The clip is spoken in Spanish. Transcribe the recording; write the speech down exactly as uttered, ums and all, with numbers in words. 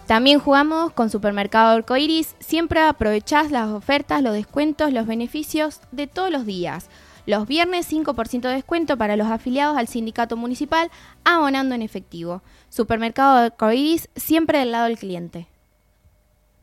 También jugamos con Supermercado Arcoiris. Siempre aprovechás las ofertas, los descuentos, los beneficios de todos los días. Los viernes cinco por ciento de descuento para los afiliados al sindicato municipal, abonando en efectivo. Supermercado Arcoiris, siempre del lado del cliente.